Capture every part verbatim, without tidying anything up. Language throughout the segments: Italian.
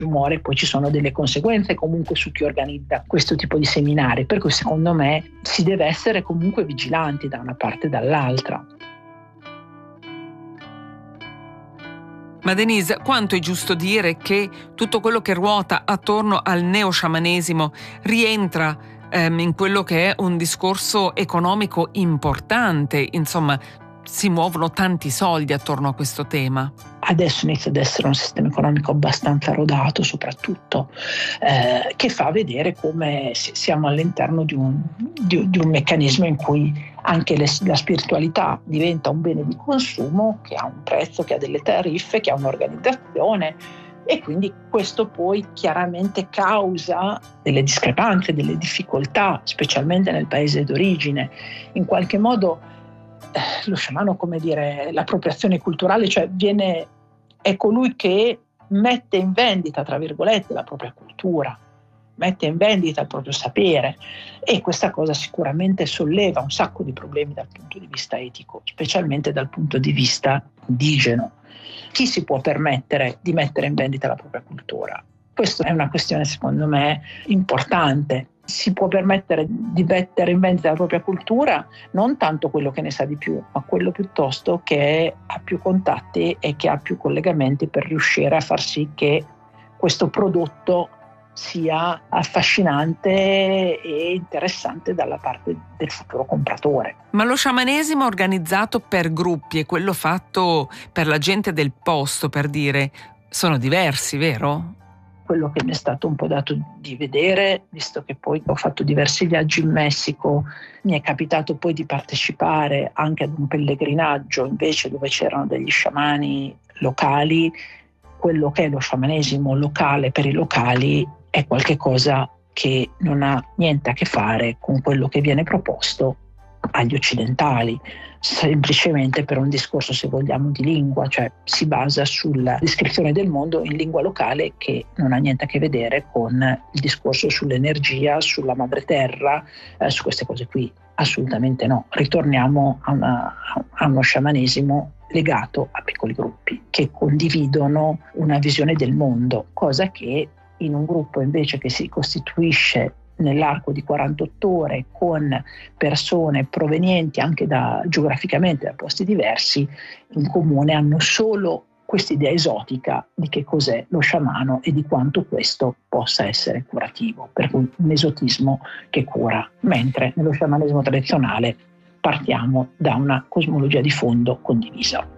muore, poi ci sono delle conseguenze comunque su chi organizza questo tipo di seminari, per cui secondo me si deve essere comunque vigilanti da una parte e dall'altra. Ma Denise, quanto è giusto dire che tutto quello che ruota attorno al neosciamanesimo rientra ehm, in quello che è un discorso economico importante? Insomma, si muovono tanti soldi attorno a questo tema. Adesso inizia ad essere un sistema economico abbastanza rodato, soprattutto, eh, che fa vedere come siamo all'interno di un, di, di un meccanismo in cui anche le, la spiritualità diventa un bene di consumo che ha un prezzo, che ha delle tariffe, che ha un'organizzazione, e quindi questo poi chiaramente causa delle discrepanze, delle difficoltà, specialmente nel paese d'origine. In qualche modo lo sciamano, come dire, l'appropriazione culturale, cioè viene, è colui che mette in vendita, tra virgolette, la propria cultura, mette in vendita il proprio sapere, e questa cosa sicuramente solleva un sacco di problemi dal punto di vista etico, specialmente dal punto di vista indigeno. Chi si può permettere di mettere in vendita la propria cultura? Questa è una questione, secondo me, importante. Si può permettere di mettere in vendita la propria cultura non tanto quello che ne sa di più, ma quello piuttosto che ha più contatti e che ha più collegamenti per riuscire a far sì che questo prodotto sia affascinante e interessante dalla parte del futuro compratore. Ma lo sciamanesimo organizzato per gruppi e quello fatto per la gente del posto, per dire, sono diversi, vero? Quello che mi è stato un po' dato di vedere, visto che poi ho fatto diversi viaggi in Messico, mi è capitato poi di partecipare anche ad un pellegrinaggio invece dove c'erano degli sciamani locali. Quello che è lo sciamanesimo locale per i locali è qualcosa che non ha niente a che fare con quello che viene proposto agli occidentali, semplicemente per un discorso, se vogliamo, di lingua, cioè si basa sulla descrizione del mondo in lingua locale che non ha niente a che vedere con il discorso sull'energia, sulla madre terra, eh, su queste cose qui. Assolutamente no. Ritorniamo a, una, a uno sciamanesimo legato a piccoli gruppi che condividono una visione del mondo, cosa che in un gruppo invece che si costituisce nell'arco di quarantotto ore con persone provenienti anche da geograficamente da posti diversi, in comune hanno solo quest'idea esotica di che cos'è lo sciamano e di quanto questo possa essere curativo, per cui un esotismo che cura, mentre nello sciamanesimo tradizionale partiamo da una cosmologia di fondo condivisa.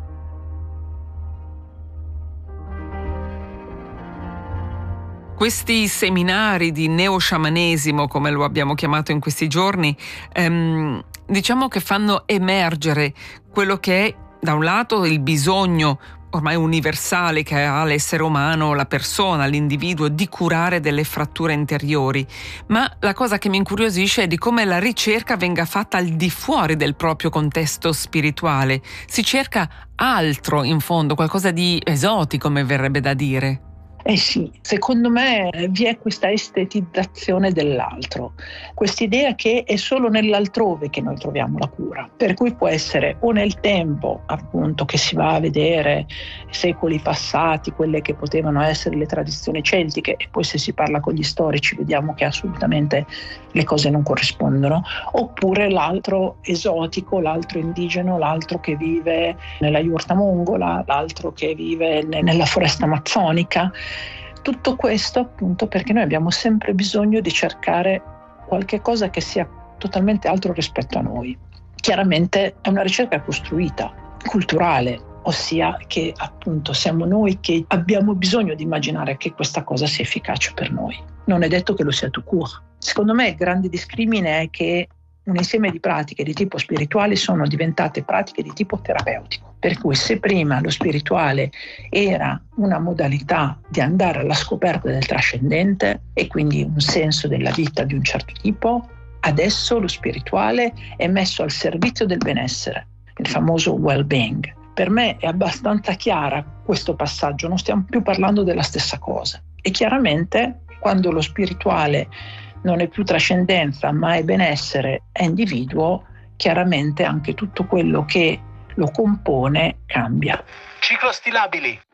Questi seminari di neosciamanesimo, come lo abbiamo chiamato in questi giorni, ehm, diciamo che fanno emergere quello che è, da un lato, il bisogno ormai universale che ha l'essere umano, la persona, l'individuo, di curare delle fratture interiori, ma la cosa che mi incuriosisce è di come la ricerca venga fatta al di fuori del proprio contesto spirituale. Si cerca altro, in fondo, qualcosa di esotico, come verrebbe da dire. Eh sì, secondo me vi è questa estetizzazione dell'altro, quest'idea che è solo nell'altrove che noi troviamo la cura, per cui può essere o nel tempo, appunto, che si va a vedere secoli passati, quelle che potevano essere le tradizioni celtiche, e poi se si parla con gli storici vediamo che assolutamente le cose non corrispondono, oppure l'altro esotico, l'altro indigeno, l'altro che vive nella iurta mongola, l'altro che vive nella foresta amazzonica. Tutto questo appunto perché noi abbiamo sempre bisogno di cercare qualche cosa che sia totalmente altro rispetto a noi. Chiaramente è una ricerca costruita, culturale, ossia che appunto siamo noi che abbiamo bisogno di immaginare che questa cosa sia efficace per noi. Non è detto che lo sia tout court. Secondo me il grande discrimine è che un insieme di pratiche di tipo spirituale sono diventate pratiche di tipo terapeutico. Per cui se prima lo spirituale era una modalità di andare alla scoperta del trascendente e quindi un senso della vita di un certo tipo, adesso lo spirituale è messo al servizio del benessere, il famoso well-being. Per me è abbastanza chiara questo passaggio, non stiamo più parlando della stessa cosa. E chiaramente quando lo spirituale non è più trascendenza ma è benessere, è individuo, chiaramente anche tutto quello che lo compone cambia. Ciclostilabili.